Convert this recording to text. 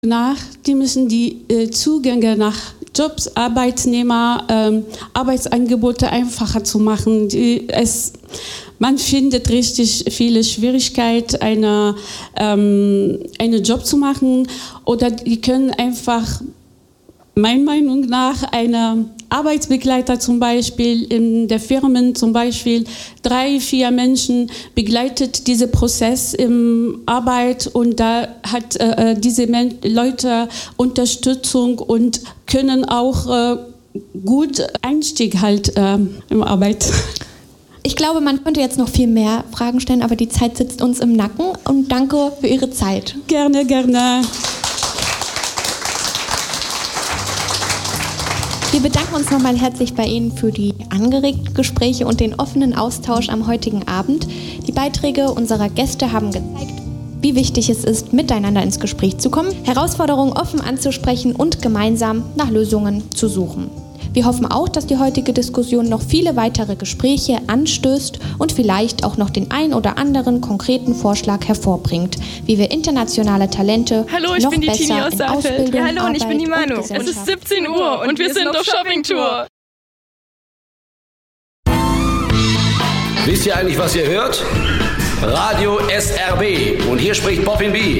Die müssen die Zugänge nach Jobs, Arbeitnehmer, Arbeitsangebote einfacher zu machen. Man findet richtig viele Schwierigkeiten, einen Job zu machen, oder die können einfach, meiner Meinung nach, eine Arbeitsbegleiter zum Beispiel in der Firmen, zum Beispiel 3-4 Menschen begleitet diesen Prozess im Arbeit, und da hat diese Leute Unterstützung und können auch gut Einstieg halt im Arbeit. Ich glaube, man könnte jetzt noch viel mehr Fragen stellen, aber die Zeit sitzt uns im Nacken, und danke für Ihre Zeit. Gerne, gerne. Wir bedanken uns nochmal herzlich bei Ihnen für die angeregten Gespräche und den offenen Austausch am heutigen Abend. Die Beiträge unserer Gäste haben gezeigt, wie wichtig es ist, miteinander ins Gespräch zu kommen, Herausforderungen offen anzusprechen und gemeinsam nach Lösungen zu suchen. Wir hoffen auch, dass die heutige Diskussion noch viele weitere Gespräche anstößt und vielleicht auch noch den ein oder anderen konkreten Vorschlag hervorbringt, wie wir internationale Talente hallo, ich noch bin die besser Tini aus in Ausbildung, ja, hallo, und ich bin die Arbeit Manu. und Es ist 17 Uhr und wir sind auf Shoppingtour. Wisst ihr eigentlich, was ihr hört? Radio SRB. Und hier spricht Bobbin B.